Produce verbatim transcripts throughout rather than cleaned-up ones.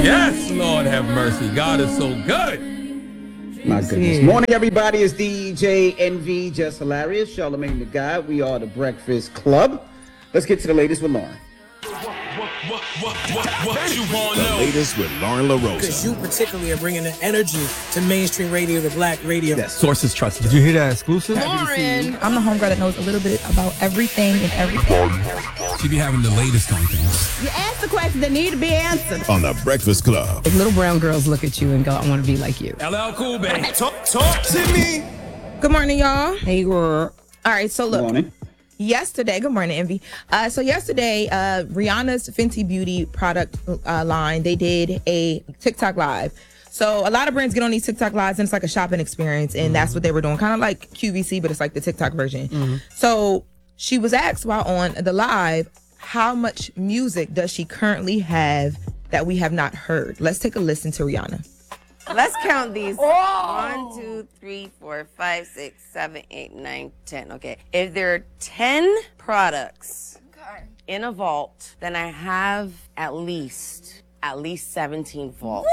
Yes, Lord have mercy. God is so good. My goodness. Morning, everybody. It's D J N V, Just Hilarious, Charlamagne the God. We are the Breakfast Club. Let's get to the latest with Lauren. What, what, what, what, what you want to know? The latest with Lauren LaRosa. Because you particularly are bringing the energy to mainstream radio, to black radio. Yes. Sources trusted. Did you hear that exclusive? Lauren. I'm the homegirl that knows a little bit about everything and everything. She be having the latest on things. You ask the questions that need to be answered. On the Breakfast Club. If little brown girls look at you and go, I want to be like you. L L Cool, baby. Talk, talk to me. Good morning, y'all. Hey, girl. All right, so look. Good morning. Yesterday, good morning, Envy. Uh, so yesterday, uh, Rihanna's Fenty Beauty product uh, line, they did a TikTok live. So a lot of brands get on these TikTok lives and it's like a shopping experience, and mm-hmm. that's what they were doing, kind of like Q V C, but it's like the TikTok version. Mm-hmm. So she was asked while on the live, how much music does she currently have that we have not heard? Let's take a listen to Rihanna. Let's count these. Oh. One, two, three, four, five, six, seven, eight, nine, ten. Okay. If there are ten products okay. in a vault, then I have at least, at least seventeen vaults.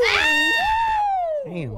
Damn. Come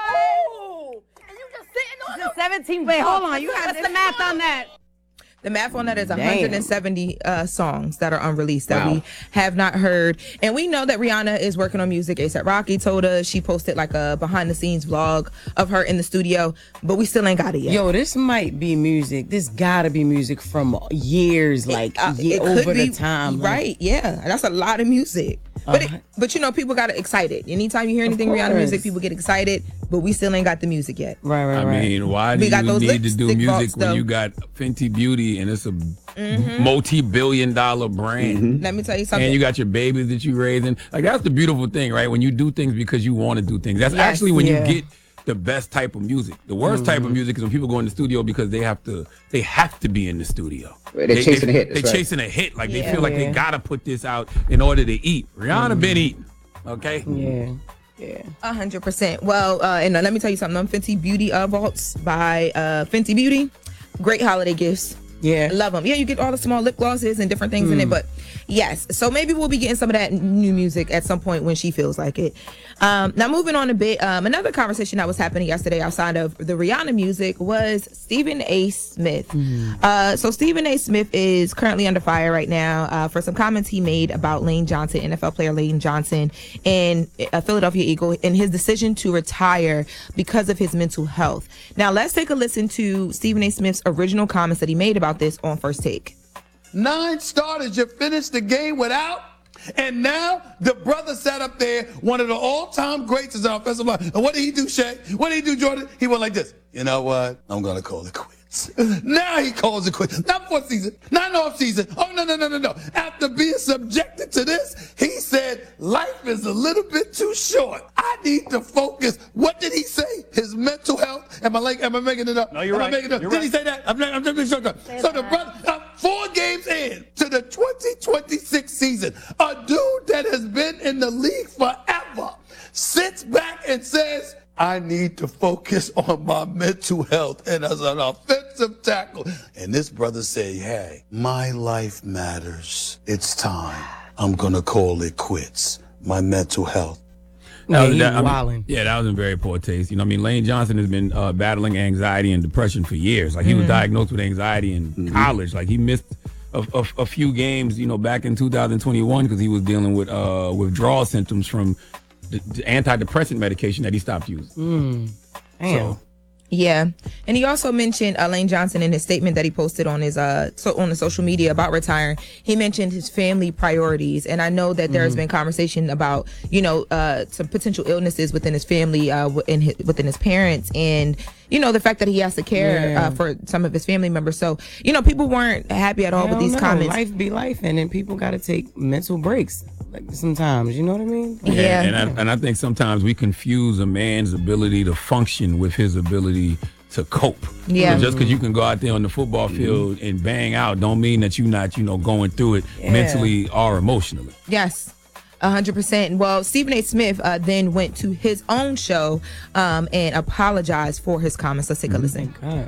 on. And you just sitting on just seventeen. Wait, hold on. You got the math on that. The math on that is one hundred seventy uh, songs that are unreleased that wow. we have not heard. And we know that Rihanna is working on music. A$AP Rocky told us, she posted like a behind the scenes vlog of her in the studio, but we still ain't got it yet. Yo, this might be music. This gotta be music from years, like it, uh, year, it could over be, the time. Right, like. Yeah. That's a lot of music. But, uh-huh. it, but you know, people got excited. Anytime you hear anything Rihanna music, people get excited, but we still ain't got the music yet. Right, right, I right. mean, why do we got you those need to do music vaults, when though. you got Fenty Beauty and it's a mm-hmm. multi-billion dollar brand? Mm-hmm. Let me tell you something. And you got your babies that you raising. Like, that's the beautiful thing, right? When you do things because you want to do things. That's yes, actually when yeah. you get the best type of music. The worst mm-hmm. type of music is when people go in the studio because they have to they have to be in the studio. They're they, chasing they, a hit. They're right. chasing a hit. Like yeah, they feel like yeah. they gotta put this out in order to eat. Rihanna mm-hmm. been eating. Okay. Yeah. Yeah. A hundred percent. Well, uh, and uh, let me tell you something. Them Fenty Beauty uh, vaults by uh, Fenty Beauty, great holiday gifts. Yeah. Love them. Yeah, you get all the small lip glosses and different things mm. in it, but yes. So maybe we'll be getting some of that new music at some point when she feels like it. Um, now, moving on a bit, um, another conversation that was happening yesterday outside of the Rihanna music was Stephen A. Smith. Mm. Uh, so Stephen A. Smith is currently under fire right now uh, for some comments he made about Lane Johnson, N F L player Lane Johnson, and a Philadelphia Eagle, and his decision to retire because of his mental health. Now, let's take a listen to Stephen A. Smith's original comments that he made about this on First Take. Nine starters you finished the game without, and now the brother sat up there, one of the all-time greats is our offensive line. And what did he do, Shay? What did he do, Jordan? He went like this. You know what? I'm going to call it quits. Now he calls it quits. Not for season, not off season. Oh, no, no, no, no, no. After being subjected to this, he said, life is a little bit too short. I need to focus. What did he say? His mental health. Am I like, am I making it up? No, you're am right. I making it up? You're Did right. he say that? I'm not, I'm just sure. So the brother, uh, four games in to the twenty twenty-six season, a dude that has been in the league forever sits back and says, I need to focus on my mental health and as an offensive tackle. And this brother said, hey, my life matters. It's time. I'm going to call it quits. My mental health. That was, yeah, that, I mean, yeah, that was in very poor taste. You know, I mean, Lane Johnson has been uh, battling anxiety and depression for years. Like, he mm-hmm. was diagnosed with anxiety in mm-hmm. college. Like, he missed a, a, a few games, you know, back in two thousand twenty-one because he was dealing with uh, withdrawal symptoms from the, the antidepressant medication that he stopped using. Mm. Damn. So, Yeah, and he also mentioned uh, Lane Johnson in his statement that he posted on his uh so on the social media about retiring. He mentioned his family priorities, and I know that there has mm-hmm. been conversation about you know uh some potential illnesses within his family, uh in his, within his parents, and you know the fact that he has to care yeah. uh, for some of his family members. So you know people weren't happy at all Hell with these no. comments. Life be life, and then people got to take mental breaks. Like sometimes, you know what I mean? Yeah, yeah. And, I, and I think sometimes we confuse a man's ability to function with his ability to cope. Yeah. So just because you can go out there on the football field mm-hmm. and bang out, don't mean that you're not, you know, going through it yeah. mentally or emotionally. Yes. A hundred percent. Well, Stephen A. Smith uh, then went to his own show um, and apologized for his comments. Let's take a listen. God.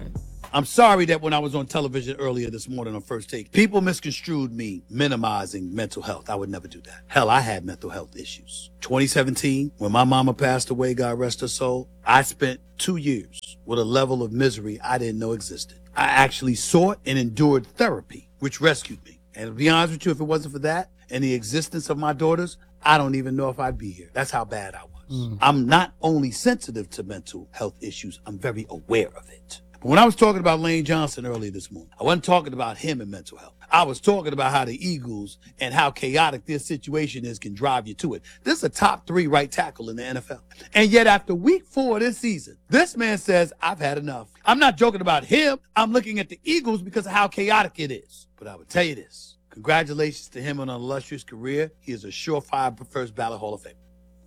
I'm sorry that when I was on television earlier this morning on First Take, people misconstrued me minimizing mental health. I would never do that. Hell, I had mental health issues. twenty seventeen, when my mama passed away, God rest her soul, I spent two years with a level of misery I didn't know existed. I actually sought and endured therapy, which rescued me. And to be honest with you, if it wasn't for that and the existence of my daughters, I don't even know if I'd be here. That's how bad I was. Mm. I'm not only sensitive to mental health issues, I'm very aware of it. But when I was talking about Lane Johnson earlier this morning, I wasn't talking about him and mental health. I was talking about how the Eagles and how chaotic this situation is can drive you to it. This is a top three right tackle in the N F L. And yet after week four of this season, this man says, I've had enough. I'm not joking about him. I'm looking at the Eagles because of how chaotic it is. But I would tell you this. Congratulations to him on an illustrious career. He is a surefire first ballot Hall of Fame.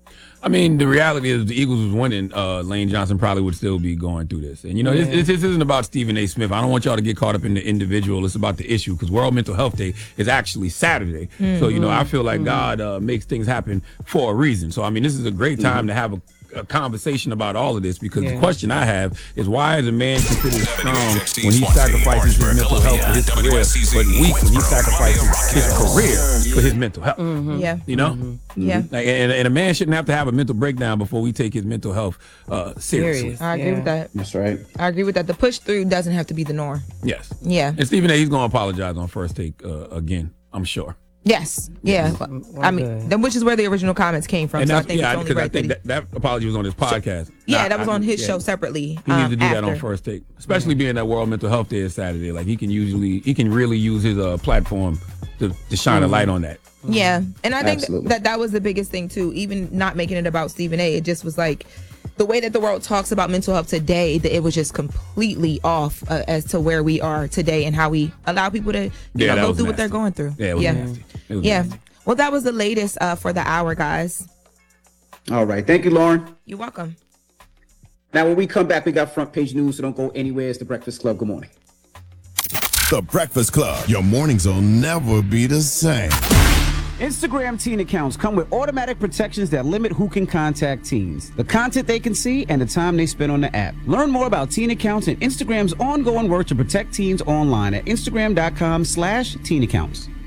I mean, the reality is if the Eagles was winning, uh, Lane Johnson probably would still be going through this. And, you know, yeah. this, this isn't about Stephen A. Smith. I don't want y'all to get caught up in the individual. It's about the issue because World Mental Health Day is actually Saturday. Mm-hmm. So, you know, I feel like mm-hmm. God uh, makes things happen for a reason. So, I mean, this is a great time mm-hmm. to have a a conversation about all of this because yeah. the question I have is why is a man considered strong when he sacrifices his mental health for his career, but weak when he sacrifices his career for his mental health? Mm-hmm. Yeah, you know, mm-hmm. yeah. Like, and, and a man shouldn't have to have a mental breakdown before we take his mental health uh, seriously. I agree yeah. with that. That's right. I agree with that. The push through doesn't have to be the norm. Yes. Yeah. And Stephen A. he's going to apologize on First Take uh, again. I'm sure. Yes, yeah. Well, I mean, then which is where the original comments came from. And so I that's, think yeah, it's only because right I think that, that, that apology was on his podcast. So, yeah, nah, that was I, on his yeah. show separately. He um, needs to do after. that on First Take, especially yeah. being that World Mental Health Day is Saturday. Like he can usually, he can really use his uh, platform to, to shine mm-hmm. a light on that. Yeah, and I think Absolutely. that that was the biggest thing too. Even not making it about Stephen A. It just was like the way that the world talks about mental health today, that it was just completely off uh, as to where we are today and how we allow people to you yeah, know, go through nasty. what they're going through. Yeah, it was yeah. nasty. It was yeah. nasty. Well, that was the latest uh, for the hour, guys. All right. Thank you, Lauren. You're welcome. Now, when we come back, we got front page news, so don't go anywhere. It's The Breakfast Club. Good morning. The Breakfast Club. Your mornings will never be the same. Instagram teen accounts come with automatic protections that limit who can contact teens, the content they can see, and the time they spend on the app. Learn more about teen accounts and Instagram's ongoing work to protect teens online at Instagram.com slash teen accounts.